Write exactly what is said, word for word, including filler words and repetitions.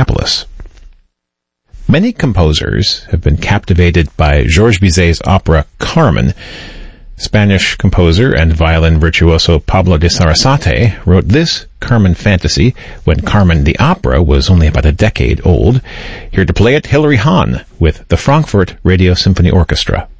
Minneapolis. Many composers have been captivated by Georges Bizet's opera Carmen. Spanish composer and violin virtuoso Pablo de Sarasate wrote this Carmen fantasy when Carmen the opera was only about a decade old. Here to play it, Hilary Hahn with the Frankfurt Radio Symphony Orchestra.